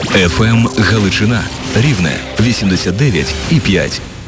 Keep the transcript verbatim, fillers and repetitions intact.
еф ем Галичина, Рівне вісімдесят дев'ять і п'ять.